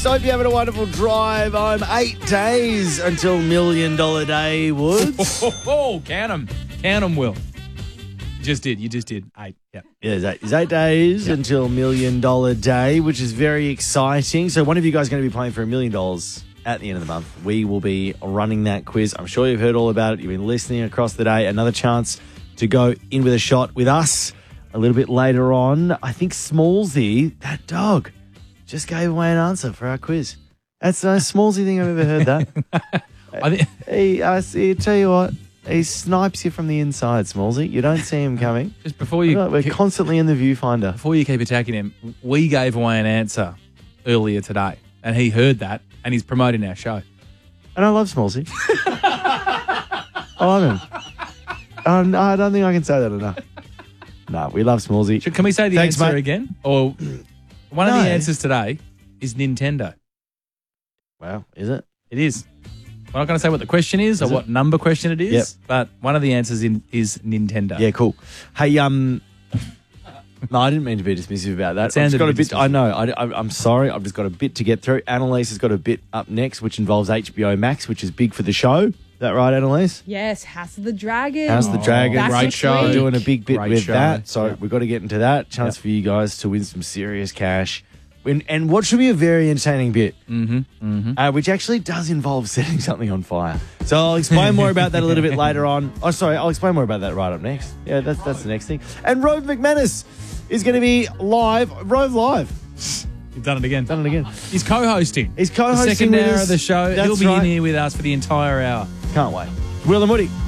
Woods. Hope you're having a wonderful drive home. 8 days until $1 Million Day, Woods. Count them, Will. You just did. 8. Yeah. Yeah, it's 8 days until $1 Million Day, which is very exciting. So one of you guys is going to be playing for $1 million at the end of the month. We will be running that quiz. I'm sure you've heard all about it. You've been listening across the day. Another chance to go in with a shot with us a little bit later on. I think Smallsy, that dog, just gave away an answer for our quiz. That's the most Smallsy thing I've ever heard that. I tell you what, he snipes you from the inside, Smallsy. You don't see him coming. Just before you... We're constantly in the viewfinder. Before you keep attacking him, we gave away an answer earlier today, and he heard that, and he's promoting our show. And I love Smallsy. I love him. I don't think I can say that enough. No, we love Smallsy. Can we say the Thanks, answer mate. again? Or one of the answers today is Nintendo. Wow, is it? It is. We're not going to say what the question is or what number question it is, Yep. but one of the answers is Nintendo. Yeah, cool. Hey, no, I didn't mean to be dismissive about that. I've just got a bit. I know. I'm sorry. I've just got a bit to get through. Annalise has got a bit up next, which involves HBO Max, which is big for the show. Is that right, Annalise? Yes, House of the Dragon. House of the Dragon. That's great next show. week. Doing a big bit Great with show. that. So Yeah. we've got to get into that. Chance for you guys to win some serious cash. And what should be a very entertaining bit, which actually does involve setting something on fire. So I'll explain more about that a little bit later on. Oh, sorry, I'll explain more about that right up next. Yeah, that's the next thing. And Rove McManus is going to be live. Rove Live. You've done it again. Done it again. He's co-hosting. He's co-hosting the second with hour us. of the show. That's He'll be right. in here with us for the entire hour. Can't wait. Will and Woody.